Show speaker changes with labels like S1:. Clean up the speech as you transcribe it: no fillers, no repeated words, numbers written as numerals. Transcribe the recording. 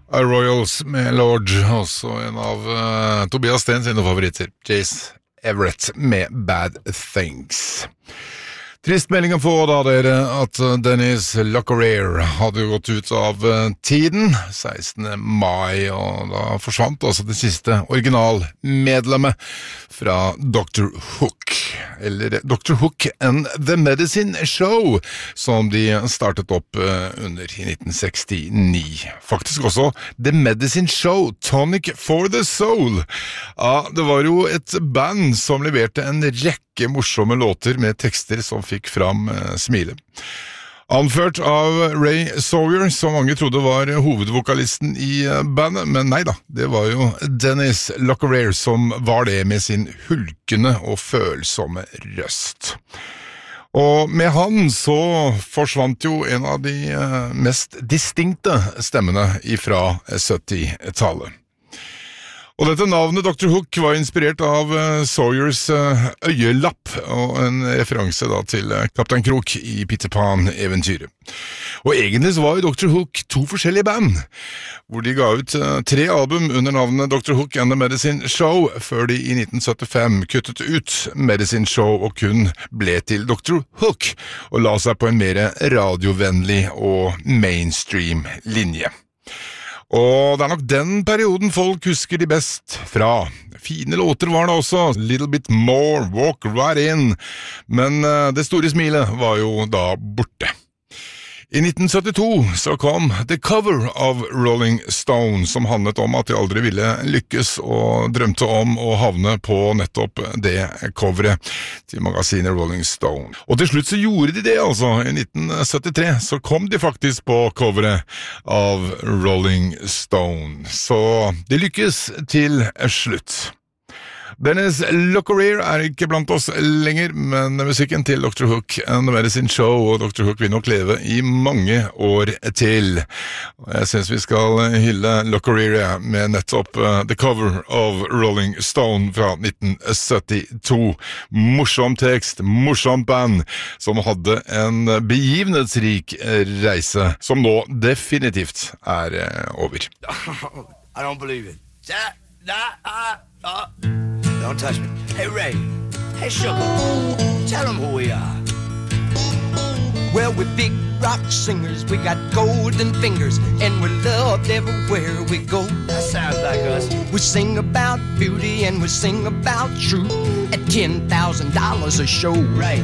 S1: Royals med Lord, også en av Tobias Sten sine favoritter, Chase Everett med Bad Things. Trist melding å få da dere at Dennis Locklear hadde gått ut av tiden 16. mai, og da forsvant også det siste originalmedlemmet fra Dr. Hook, eller Dr. Hook and the Medicine Show, som de startet opp under i 1969. Faktisk også The Medicine Show, Tonic for the Soul. Ja, det var jo et band som leverte en rekke morsomme låter med tekster som fikk fram smile. Anført av Ray Sawyer, som mange trodde var hovedvokalisten i bandet, men nei da, det var jo Dennis Locklear som var det med sin hulkende og følsomme røst. Og med han så forsvant jo en av de mest distinkte stemmene ifra 70-tallet. Og dette navnet Dr. Hook var inspirert av Sawyers øyelapp, og en referanse da til Kaptein Krok i Peter Pan-eventyret. Og egentlig så var jo Dr. Hook to forskjellige band, hvor de ga ut 3 album under navnet Dr. Hook and the Medicine Show, før de i 1975 kuttet ut Medicine Show og kun ble til Dr. Hook, og la seg på en mer radiovennlig og mainstream linje. Og det nok den perioden folk husker de best fra. Fine låter var det også, Little Bit More, Walk Right In, men det store smilet var jo da borte. I 1972 så kom The Cover of Rolling Stone, som handlet om at de aldri ville lykkes og drømte om å havne på nettopp det coveret til magasinet Rolling Stone. Og til slutt så gjorde de det altså. I 1973 så kom de faktisk på coveret av Rolling Stone. Så de lykkes til slutt. Dennis Locklear ikke blant oss lenger, men musikken til Dr. Hook and the Medicine Show og Dr. Hook vil nok leve i mange år til. Jeg synes vi skal hylle Locklear med nettopp The Cover of Rolling Stone fra 1972. Morsom tekst, morsomt band, som hadde en begivenhetsrik reise, som nå definitivt over.
S2: I don't believe it. Don't touch me. Hey, Ray. Hey, Sugar. Tell them who we are. Well, we're big rock singers. We got golden fingers. And we're loved everywhere we go. That sounds like us. We sing about beauty and we sing about truth. At $10,000 a show. Right.